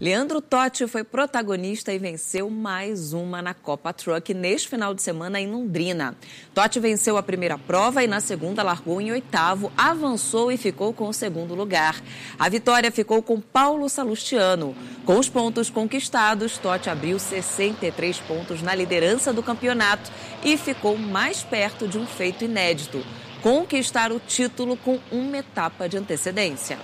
Leandro Totti foi protagonista e venceu mais uma na Copa Truck neste final de semana em Londrina. Totti venceu a primeira prova e na segunda largou em 8º, avançou e ficou com o segundo lugar. A vitória ficou com Paulo Salustiano. Com os pontos conquistados, Totti abriu 63 pontos na liderança do campeonato e ficou mais perto de um feito inédito: conquistar o título com uma etapa de antecedência.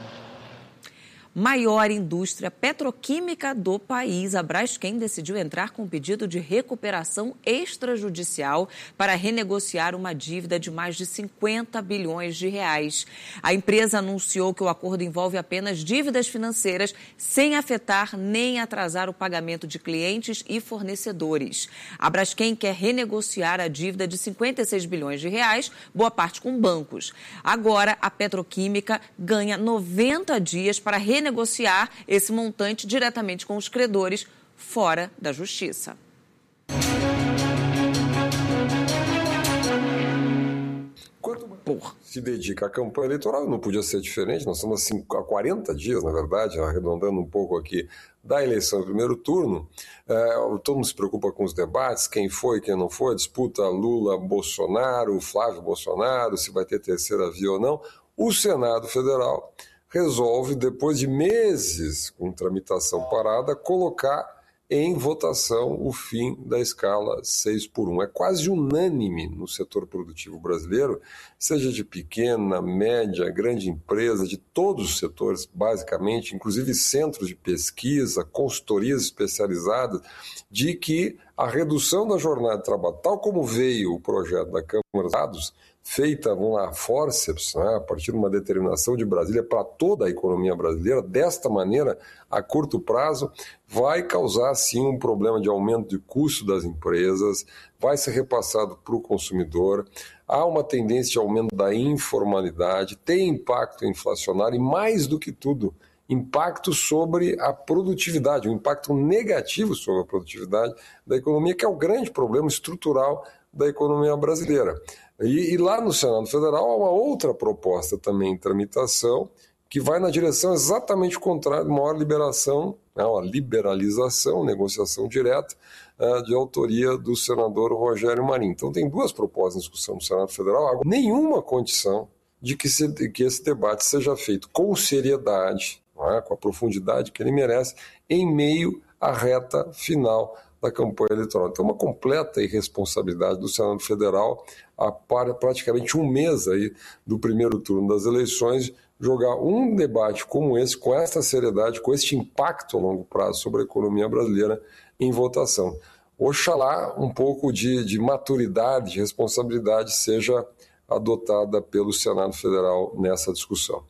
Maior indústria petroquímica do país, a Braskem decidiu entrar com um pedido de recuperação extrajudicial para renegociar uma dívida de mais de 50 bilhões de reais. A empresa anunciou que o acordo envolve apenas dívidas financeiras, sem afetar nem atrasar o pagamento de clientes e fornecedores. A Braskem quer renegociar a dívida de 56 bilhões de reais, boa parte com bancos. Agora, a petroquímica ganha 90 dias para renegociar esse montante diretamente com os credores, fora da justiça. Quanto se dedica à campanha eleitoral, não podia ser diferente. Nós estamos há 40 dias, na verdade, arredondando um pouco aqui, da eleição do primeiro turno. Todo mundo se preocupa com os debates, quem foi, quem não foi, a disputa Lula-Bolsonaro, Flávio Bolsonaro, se vai ter terceira via ou não. O Senado Federal resolve, depois de meses com tramitação parada, colocar em votação o fim da escala 6x1. É quase unânime no setor produtivo brasileiro, seja de pequena, média, grande empresa, de todos os setores, basicamente, inclusive centros de pesquisa, consultorias especializadas, de que a redução da jornada de trabalho, tal como veio o projeto da Câmara dos Deputados, feita, a fórceps, a partir de uma determinação de Brasília para toda a economia brasileira, desta maneira, a curto prazo, vai causar, sim, um problema de aumento de custo das empresas, vai ser repassado para o consumidor, há uma tendência de aumento da informalidade, tem impacto inflacionário e, mais do que tudo, impacto sobre a produtividade, um impacto negativo sobre a produtividade da economia, que é o grande problema estrutural da economia brasileira. E lá no Senado Federal há uma outra proposta também em tramitação que vai na direção exatamente contrária, de maior liberação, uma liberalização, negociação direta de autoria do senador Rogério Marinho. Então tem duas propostas em discussão no Senado Federal, nenhuma condição de que esse debate seja feito com seriedade, com a profundidade que ele merece, em meio à reta final da campanha eleitoral. Então, uma completa irresponsabilidade do Senado Federal, há praticamente um mês aí do primeiro turno das eleições, jogar um debate como esse, com essa seriedade, com este impacto a longo prazo sobre a economia brasileira em votação. Oxalá um pouco de maturidade, de responsabilidade seja adotada pelo Senado Federal nessa discussão.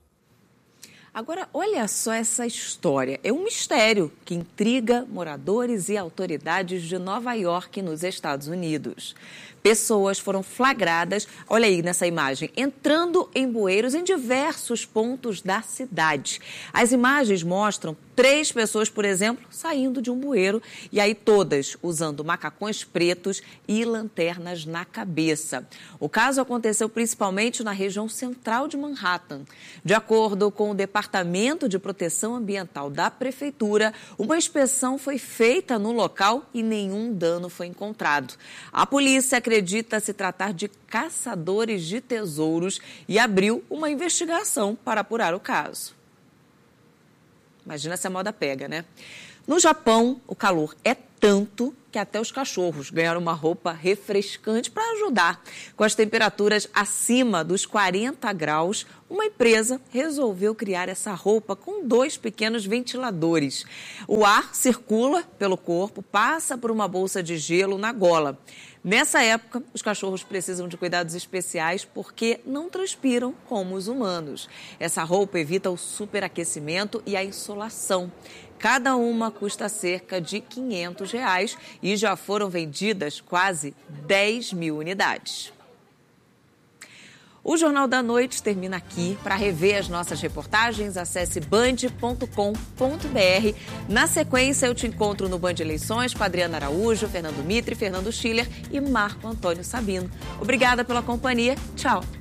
Agora, olha só essa história. É um mistério que intriga moradores e autoridades de Nova York, nos Estados Unidos. Pessoas foram flagradas, olha aí nessa imagem, entrando em bueiros em diversos pontos da cidade. As imagens mostram 3 pessoas, por exemplo, saindo de um bueiro e aí todas usando macacões pretos e lanternas na cabeça. O caso aconteceu principalmente na região central de Manhattan. De acordo com o Departamento de Proteção Ambiental da Prefeitura, uma inspeção foi feita no local e nenhum dano foi encontrado. A polícia acredita se tratar de caçadores de tesouros e abriu uma investigação para apurar o caso. Imagina se a moda pega, né? No Japão, o calor é tanto que até os cachorros ganharam uma roupa refrescante para ajudar. Com as temperaturas acima dos 40 graus, uma empresa resolveu criar essa roupa com 2 pequenos ventiladores. O ar circula pelo corpo, passa por uma bolsa de gelo na gola. Nessa época, os cachorros precisam de cuidados especiais porque não transpiram como os humanos. Essa roupa evita o superaquecimento e a insolação. Cada uma custa cerca de R$500 e já foram vendidas quase 10 mil unidades. O Jornal da Noite termina aqui. Para rever as nossas reportagens, acesse band.com.br. Na sequência, eu te encontro no Band Eleições com Adriana Araújo, Fernando Mitre, Fernando Schiller e Marco Antônio Sabino. Obrigada pela companhia. Tchau.